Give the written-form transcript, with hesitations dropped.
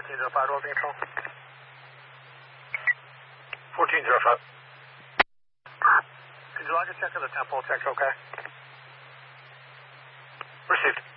1405 to Open Control. 1405. Could you log a check of the tempo? Check's okay. Received.